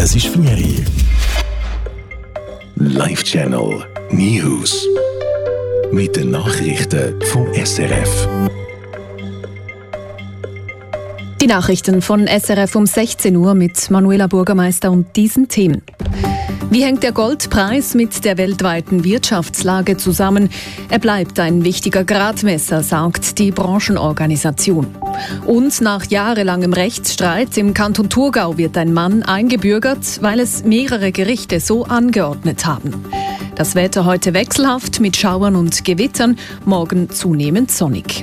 Es ist 4 Uhr. Live Channel News. Mit den Nachrichten vom SRF. Die Nachrichten von SRF um 16 Uhr mit Manuela Bürgermeister und diesen Themen. Wie hängt der Goldpreis mit der weltweiten Wirtschaftslage zusammen? Er bleibt ein wichtiger Gradmesser, sagt die Branchenorganisation. Und nach jahrelangem Rechtsstreit im Kanton Thurgau wird ein Mann eingebürgert, weil es mehrere Gerichte so angeordnet haben. Das Wetter heute wechselhaft mit Schauern und Gewittern, morgen zunehmend sonnig.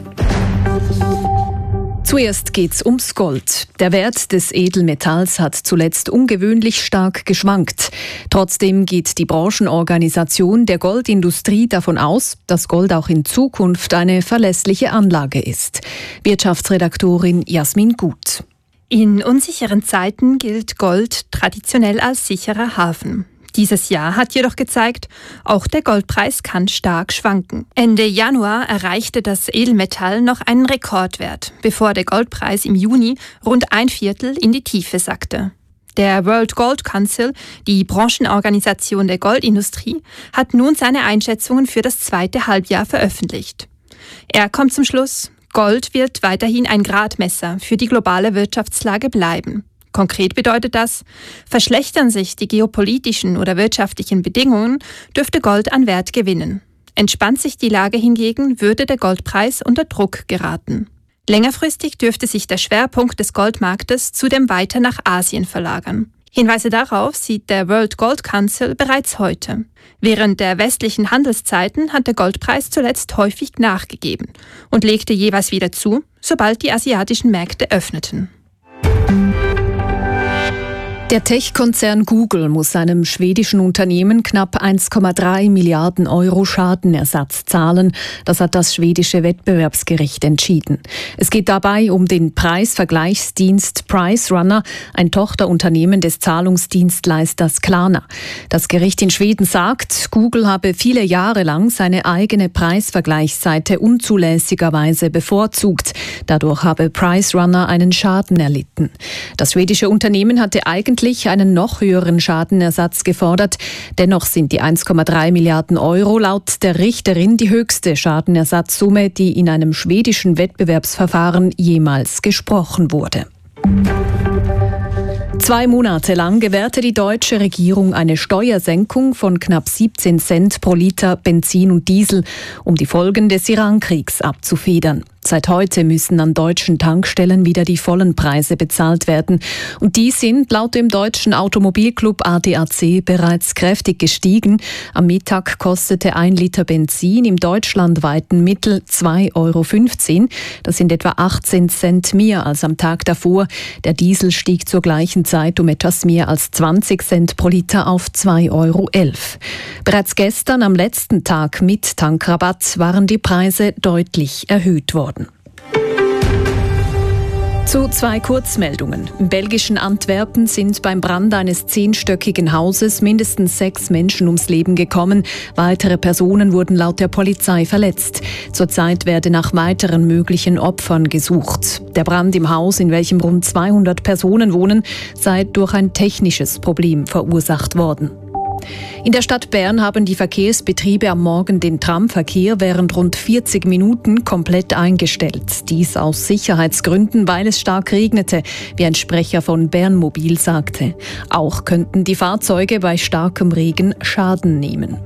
Zuerst geht's ums Gold. Der Wert des Edelmetalls hat zuletzt ungewöhnlich stark geschwankt. Trotzdem geht die Branchenorganisation der Goldindustrie davon aus, dass Gold auch in Zukunft eine verlässliche Anlage ist. Wirtschaftsredaktorin Jasmin Gut. In unsicheren Zeiten gilt Gold traditionell als sicherer Hafen. Dieses Jahr hat jedoch gezeigt, auch der Goldpreis kann stark schwanken. Ende Januar erreichte das Edelmetall noch einen Rekordwert, bevor der Goldpreis im Juni rund 1/4 in die Tiefe sackte. Der World Gold Council, die Branchenorganisation der Goldindustrie, hat nun seine Einschätzungen für das zweite Halbjahr veröffentlicht. Er kommt zum Schluss, Gold wird weiterhin ein Gradmesser für die globale Wirtschaftslage bleiben. Konkret bedeutet das, verschlechtern sich die geopolitischen oder wirtschaftlichen Bedingungen, dürfte Gold an Wert gewinnen. Entspannt sich die Lage hingegen, würde der Goldpreis unter Druck geraten. Längerfristig dürfte sich der Schwerpunkt des Goldmarktes zudem weiter nach Asien verlagern. Hinweise darauf sieht der World Gold Council bereits heute. Während der westlichen Handelszeiten hat der Goldpreis zuletzt häufig nachgegeben und legte jeweils wieder zu, sobald die asiatischen Märkte öffneten. Der Tech-Konzern Google muss seinem schwedischen Unternehmen knapp 1,3 Milliarden Euro Schadenersatz zahlen. Das hat das schwedische Wettbewerbsgericht entschieden. Es geht dabei um den Preisvergleichsdienst PriceRunner, ein Tochterunternehmen des Zahlungsdienstleisters Klarna. Das Gericht in Schweden sagt, Google habe viele Jahre lang seine eigene Preisvergleichsseite unzulässigerweise bevorzugt. Dadurch habe PriceRunner einen Schaden erlitten. Das schwedische Unternehmen hatte eigentlich einen noch höheren Schadenersatz gefordert. Dennoch sind die 1,3 Milliarden Euro laut der Richterin die höchste Schadenersatzsumme, die in einem schwedischen Wettbewerbsverfahren jemals gesprochen wurde. 2 Monate lang gewährte die deutsche Regierung eine Steuersenkung von knapp 17 Cent pro Liter Benzin und Diesel, um die Folgen des Iran-Kriegs abzufedern. Seit heute müssen an deutschen Tankstellen wieder die vollen Preise bezahlt werden. Und die sind laut dem deutschen Automobilclub ADAC bereits kräftig gestiegen. Am Mittag kostete 1 Liter Benzin im deutschlandweiten Mittel 2,15 €. Das sind etwa 18 Cent mehr als am Tag davor. Der Diesel stieg zur gleichen Zeit um etwas mehr als 20 Cent pro Liter auf 2,11 €. Bereits gestern, am letzten Tag mit Tankrabatt, waren die Preise deutlich erhöht worden. Zu 2 Kurzmeldungen. Im belgischen Antwerpen sind beim Brand eines 10-stöckigen Hauses mindestens 6 Menschen ums Leben gekommen. Weitere Personen wurden laut der Polizei verletzt. Zurzeit werde nach weiteren möglichen Opfern gesucht. Der Brand im Haus, in welchem rund 200 Personen wohnen, sei durch ein technisches Problem verursacht worden. In der Stadt Bern haben die Verkehrsbetriebe am Morgen den Tramverkehr während rund 40 Minuten komplett eingestellt. Dies aus Sicherheitsgründen, weil es stark regnete, wie ein Sprecher von Bernmobil sagte. Auch könnten die Fahrzeuge bei starkem Regen Schaden nehmen.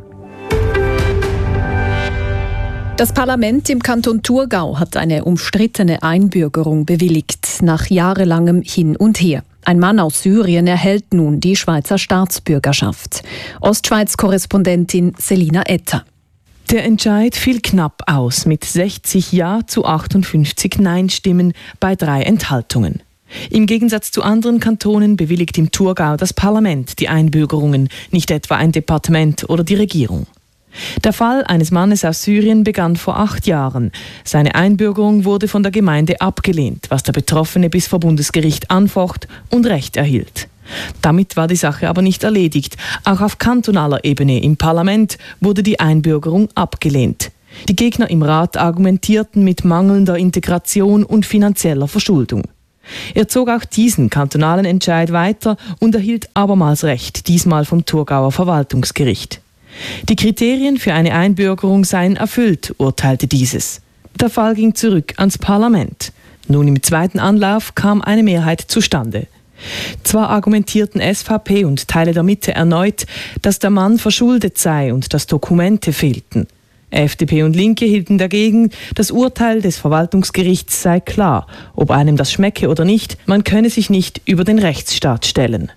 Das Parlament im Kanton Thurgau hat eine umstrittene Einbürgerung bewilligt, nach jahrelangem Hin und Her. Ein Mann aus Syrien erhält nun die Schweizer Staatsbürgerschaft. Ostschweiz-Korrespondentin Selina Etter. Der Entscheid fiel knapp aus mit 60 Ja zu 58 Nein-Stimmen bei 3 Enthaltungen. Im Gegensatz zu anderen Kantonen bewilligt im Thurgau das Parlament die Einbürgerungen, nicht etwa ein Departement oder die Regierung. Der Fall eines Mannes aus Syrien begann vor 8 Jahren. Seine Einbürgerung wurde von der Gemeinde abgelehnt, was der Betroffene bis vor Bundesgericht anfocht und Recht erhielt. Damit war die Sache aber nicht erledigt. Auch auf kantonaler Ebene im Parlament wurde die Einbürgerung abgelehnt. Die Gegner im Rat argumentierten mit mangelnder Integration und finanzieller Verschuldung. Er zog auch diesen kantonalen Entscheid weiter und erhielt abermals Recht, diesmal vom Thurgauer Verwaltungsgericht. Die Kriterien für eine Einbürgerung seien erfüllt, urteilte dieses. Der Fall ging zurück ans Parlament. Nun im zweiten Anlauf kam eine Mehrheit zustande. Zwar argumentierten SVP und Teile der Mitte erneut, dass der Mann verschuldet sei und dass Dokumente fehlten. FDP und Linke hielten dagegen, das Urteil des Verwaltungsgerichts sei klar. Ob einem das schmecke oder nicht, man könne sich nicht über den Rechtsstaat stellen.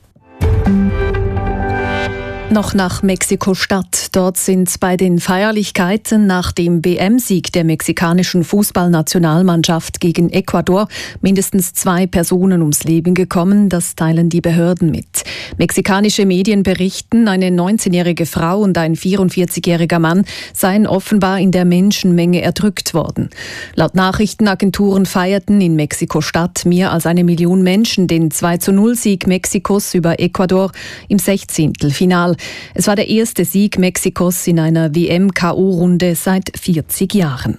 Noch nach Mexiko-Stadt. Dort sind bei den Feierlichkeiten nach dem WM-Sieg der mexikanischen Fußballnationalmannschaft gegen Ecuador mindestens 2 Personen ums Leben gekommen. Das teilen die Behörden mit. Mexikanische Medien berichten, eine 19-jährige Frau und ein 44-jähriger Mann seien offenbar in der Menschenmenge erdrückt worden. Laut Nachrichtenagenturen feierten in Mexiko-Stadt mehr als 1 Million Menschen den 2:0-Sieg Mexikos über Ecuador im 16. Final. Es war der erste Sieg Mexikos in einer WM-KO-Runde seit 40 Jahren.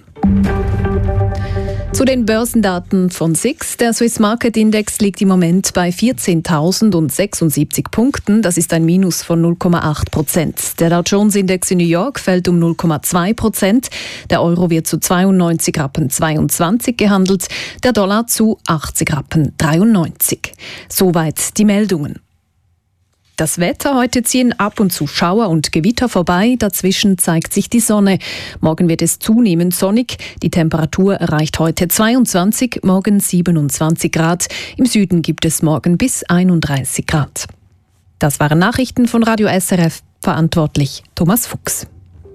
Zu den Börsendaten von SIX. Der Swiss Market Index liegt im Moment bei 14.076 Punkten. Das ist ein Minus von 0,8%. Der Dow Jones Index in New York fällt um 0,2%. Der Euro wird zu 92,22 Rappen gehandelt. Der Dollar zu 80,93 Rappen. Soweit die Meldungen. Das Wetter: Heute ziehen ab und zu Schauer und Gewitter vorbei. Dazwischen zeigt sich die Sonne. Morgen wird es zunehmend sonnig. Die Temperatur erreicht heute 22, morgen 27 Grad. Im Süden gibt es morgen bis 31 Grad. Das waren Nachrichten von Radio SRF. Verantwortlich Thomas Fuchs.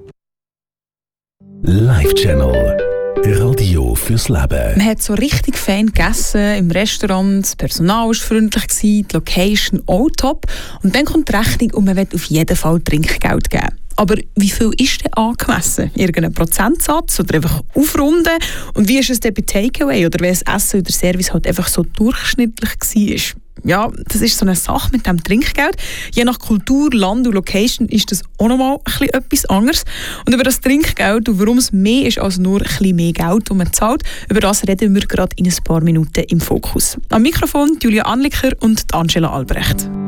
Live-Channel. Radio fürs Leben. Man hat so richtig fein gegessen im Restaurant, das Personal war freundlich, die Location auch top. Und dann kommt die Rechnung und man will auf jeden Fall Trinkgeld geben. Aber wie viel ist denn angemessen? Irgendein Prozentsatz oder einfach aufrunden? Und wie ist es denn bei Takeaway oder wenn das Essen oder Service halt einfach so durchschnittlich war? Ja, das ist so eine Sache mit dem Trinkgeld. Je nach Kultur, Land und Location ist das auch nochmal etwas anderes. Und über das Trinkgeld und warum es mehr ist als nur ein bisschen mehr Geld, das man zahlt, über das reden wir gerade in ein paar Minuten im Fokus. Am Mikrofon Julia Anliker und Angela Albrecht.